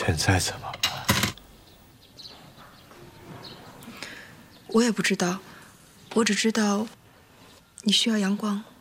现在怎么办？ 我也不知道，我只知道你需要阳光。